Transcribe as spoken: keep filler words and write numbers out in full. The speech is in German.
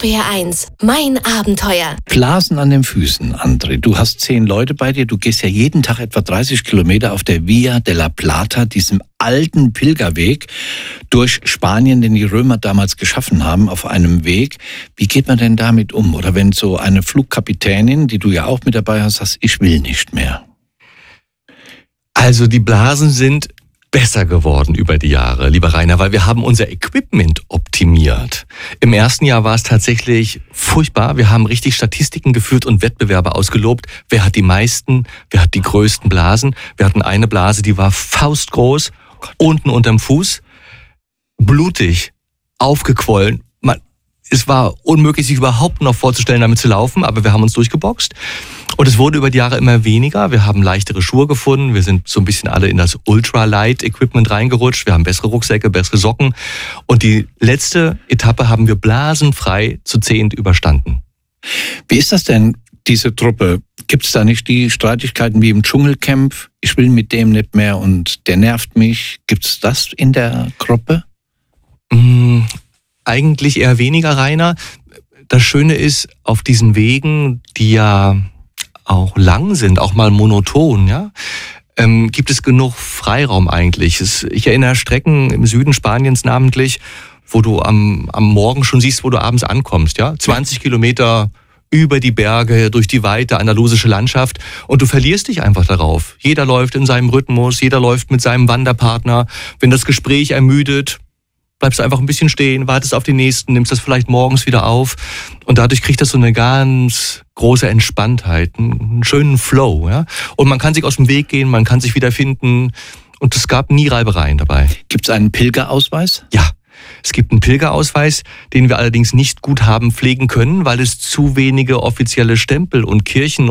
R P R eins, mein Abenteuer. Blasen an den Füßen, André. Du hast zehn Leute bei dir. Du gehst ja jeden Tag etwa dreißig Kilometer auf der Via de la Plata, diesem alten Pilgerweg durch Spanien, den die Römer damals geschaffen haben, auf einem Weg. Wie geht man denn damit um? Oder wenn so eine Flugkapitänin, die du ja auch mit dabei hast, sagt, ich will nicht mehr. Also die Blasen sind besser geworden über die Jahre, lieber Rainer, weil wir haben unser Equipment optimiert. Im ersten Jahr war es tatsächlich furchtbar. Wir haben richtig Statistiken geführt und Wettbewerbe ausgelobt. Wer hat die meisten, wer hat die größten Blasen? Wir hatten eine Blase, die war faustgroß, unten unterm Fuß, blutig, aufgequollen. Man, es war unmöglich, sich überhaupt noch vorzustellen, damit zu laufen, aber wir haben uns durchgeboxt. Und es wurde über die Jahre immer weniger. Wir haben leichtere Schuhe gefunden. Wir sind so ein bisschen alle in das Ultralight-Equipment reingerutscht. Wir haben bessere Rucksäcke, bessere Socken. Und die letzte Etappe haben wir blasenfrei zu zehnt überstanden. Wie ist das denn, diese Truppe? Gibt es da nicht die Streitigkeiten wie im Dschungelcamp? Ich will mit dem nicht mehr und der nervt mich. Gibt es das in der Gruppe? Mmh, eigentlich eher weniger, Rainer. Das Schöne ist, auf diesen Wegen, die ja auch lang sind, auch mal monoton, ja, ähm, gibt es genug Freiraum eigentlich. Es, ich erinnere Strecken im Süden Spaniens namentlich, wo du am, am Morgen schon siehst, wo du abends ankommst, ja, zwanzig Kilometer über die Berge, durch die weite andalusische Landschaft und du verlierst dich einfach darauf. Jeder läuft in seinem Rhythmus, jeder läuft mit seinem Wanderpartner. Wenn das Gespräch ermüdet, bleibst du einfach ein bisschen stehen, wartest auf den nächsten, nimmst das vielleicht morgens wieder auf und dadurch kriegt das so eine ganz große Entspanntheit, einen schönen Flow, ja. Und man kann sich aus dem Weg gehen, man kann sich wieder finden und es gab nie Reibereien dabei. Gibt es einen Pilgerausweis? Ja, es gibt einen Pilgerausweis, den wir allerdings nicht gut haben pflegen können, weil es zu wenige offizielle Stempel und Kirchen